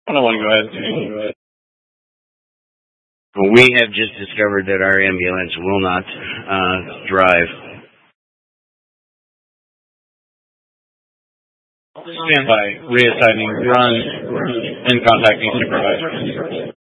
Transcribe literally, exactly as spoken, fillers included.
I don't want to go ahead. We have just discovered that our ambulance will not uh, drive. Stand by. Reassigning. Run. And contacting supervisor.